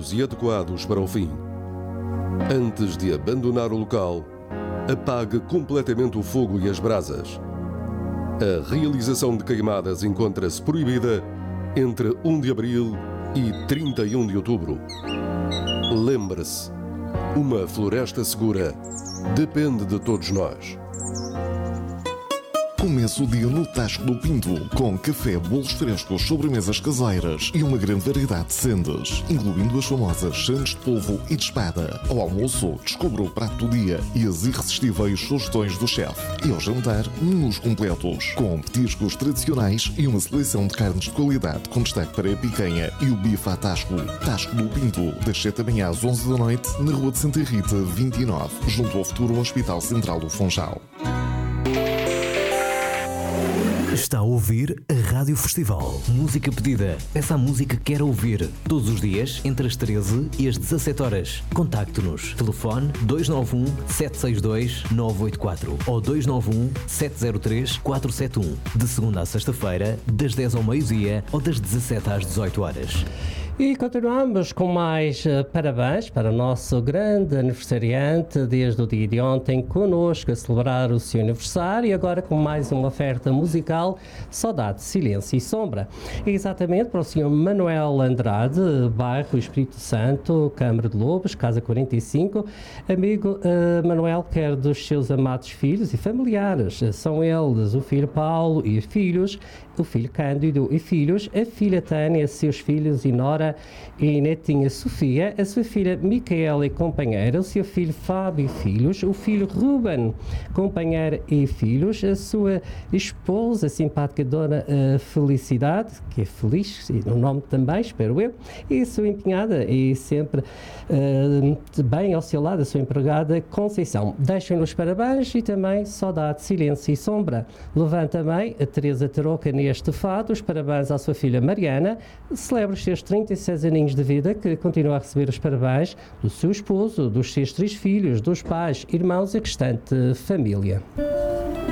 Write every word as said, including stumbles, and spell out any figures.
certos e adequados para o fim. Antes de abandonar o local, apague completamente o fogo e as brasas. A realização de queimadas encontra-se proibida entre um de abril e trinta e um de outubro. Lembre-se, uma floresta segura depende de todos nós. Comece o dia no Tasco do Pinto, com café, bolos frescos, sobremesas caseiras e uma grande variedade de sendas, incluindo as famosas sandes de polvo e de espada. Ao almoço, descubra o prato do dia e as irresistíveis sugestões do chefe. E ao jantar, menus completos, com petiscos tradicionais e uma seleção de carnes de qualidade, com destaque para a picanha e o bife a Tasco. Tasco do Pinto, das sete da manhã às onze da noite, na Rua de Santa Rita, vinte e nove, junto ao futuro Hospital Central do Funchal. Está a ouvir a Rádio Festival. Música pedida. Essa música que quer ouvir. Todos os dias, entre as treze e as dezassete horas. Contacte-nos. Telefone dois nove um, sete seis dois, nove oito quatro ou dois nove um, sete zero três, quatro sete um. De segunda a sexta-feira, das dez ao meio-dia ou das dezassete às dezoito horas. E continuamos com mais uh, parabéns para o nosso grande aniversariante, desde o dia de ontem, connosco a celebrar o seu aniversário, e agora com mais uma oferta musical, Saudade, Silêncio e Sombra. E exatamente para o senhor Manuel Andrade, bairro Espírito Santo, Câmara de Lobos, Casa quarenta e cinco. Amigo uh, Manuel quer dos seus amados filhos e familiares. São eles o filho Paulo e filhos, o filho Cândido e filhos, a filha Tânia, seus filhos e nora e netinha Sofia, a sua filha Micaela e companheira, o seu filho Fábio e filhos, o filho Ruben, companheira e filhos, a sua esposa, a simpática dona uh, Felicidade, que é feliz, e no nome também, espero eu, e a sua empenhada e sempre uh, bem ao seu lado, a sua empregada Conceição. Deixem-nos parabéns e também Saudade, Silêncio e Sombra. Levanta também a Teresa Tarouca neste fado, os parabéns à sua filha Mariana, celebra os seus trinta e seis aninhos de vida, que continua a receber os parabéns do seu esposo, dos seus três filhos, dos pais, irmãos e restante família.